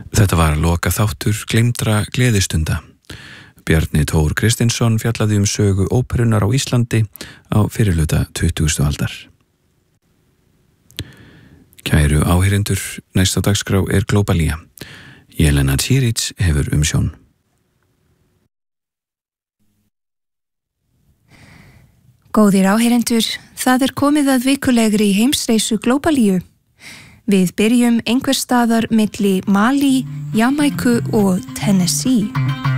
Þetta var loka þáttur gleymdra gleðistunda. Bjarni Tór Kristinsson fjallaði sögu óperunar á Íslandi á fyrrihluta 20. aldar. Kæru áheyrendur, næst á dagskrá Globalía. Jelena Čirić hefur umsjón. Góðir áheyrendur, það komið að vikulegri heimsreisu Globalíu. Við byrjum einhvers staðar milli Mali, Jamaiku og Tennessee.